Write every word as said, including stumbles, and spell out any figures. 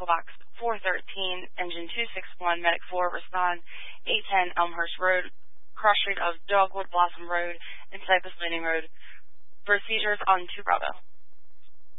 Medical Box four thirteen, Engine two six one, Medic four, respond, eight ten Elmhurst Road, cross street of Dogwood Blossom Road and Cypress Landing Road. Procedures on two Bravo.